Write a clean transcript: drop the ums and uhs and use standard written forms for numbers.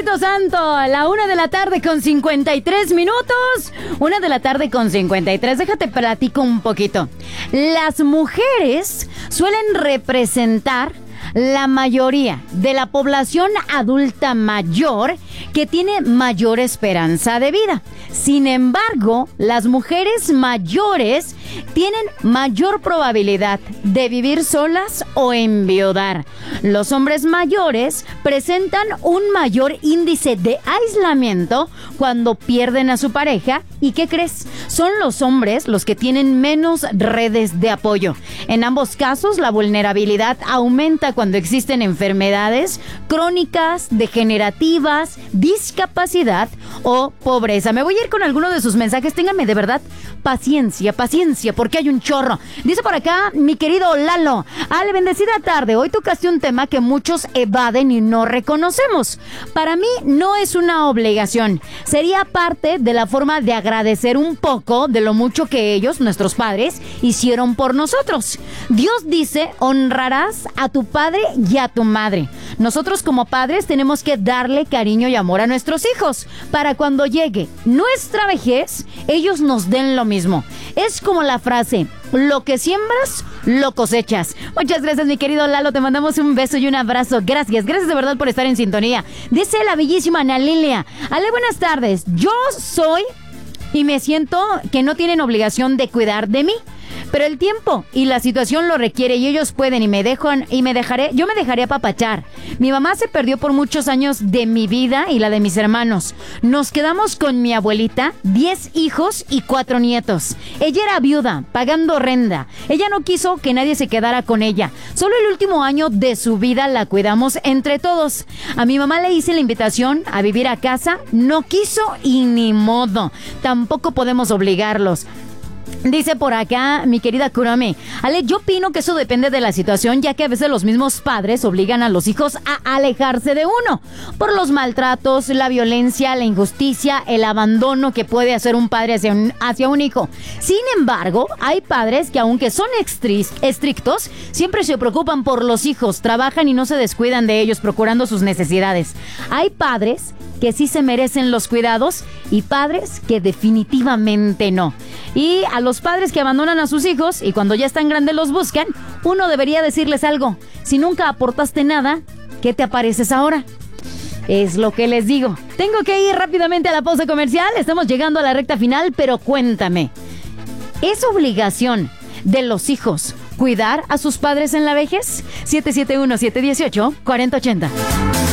Diosito Santo, la 1:53 p.m. 1:53 p.m. Déjate platico un poquito. Las mujeres suelen representar la mayoría de la población adulta mayor que tiene mayor esperanza de vida. Sin embargo, las mujeres mayores tienen mayor probabilidad de vivir solas o enviudar. Los hombres mayores presentan un mayor índice de aislamiento cuando pierden a su pareja. ¿Y qué crees? Son los hombres los que tienen menos redes de apoyo. En ambos casos, la vulnerabilidad aumenta cuando existen enfermedades crónicas, degenerativas, discapacidad o pobreza. Me voy a ir con alguno de sus mensajes. Ténganme de verdad paciencia, porque hay un chorro. Dice por acá mi querido Lalo: Ale, bendecida tarde. Hoy tocaste un tema que muchos evaden y no reconocemos. Para mí no es una obligación. Sería parte de la forma de agradecer un poco de lo mucho que ellos, nuestros padres, hicieron por nosotros. Dios dice: honrarás a tu padre y a tu madre. Nosotros como padres tenemos que darle cariño y amor a nuestros hijos para cuando llegue nuestra vejez, ellos nos den lo mismo. Es como la frase: lo que siembras, lo cosechas. Muchas gracias, mi querido Lalo. Te mandamos un beso y un abrazo. Gracias de verdad por estar en sintonía. Dice la bellísima Ana Lilia: Ale, buenas tardes. Yo soy y me siento que no tienen obligación de cuidar de mí, pero el tiempo y la situación lo requiere y ellos pueden yo me dejaré apapachar. Mi mamá se perdió por muchos años de mi vida y la de mis hermanos. Nos quedamos con mi abuelita, 10 hijos y 4 nietos. Ella era viuda, pagando renta. Ella no quiso que nadie se quedara con ella. Solo el último año de su vida la cuidamos entre todos. A mi mamá le hice la invitación a vivir a casa. No quiso y ni modo. Tampoco podemos obligarlos. Dice por acá mi querida Kurami: Ale, yo opino que eso depende de la situación, ya que a veces los mismos padres obligan a los hijos a alejarse de uno por los maltratos, la violencia, la injusticia, el abandono que puede hacer un padre hacia un hijo. Sin embargo, hay padres que, aunque son estrictos, siempre se preocupan por los hijos, trabajan y no se descuidan de ellos, procurando sus necesidades. Hay padres que sí se merecen los cuidados y padres que definitivamente no. Y a los padres que abandonan a sus hijos y cuando ya están grandes los buscan, uno debería decirles algo: si nunca aportaste nada, ¿qué te apareces ahora? Es lo que les digo. Tengo que ir rápidamente a la pausa comercial. Estamos llegando a la recta final, pero cuéntame, ¿es obligación de los hijos cuidar a sus padres en la vejez? 771-718-4080.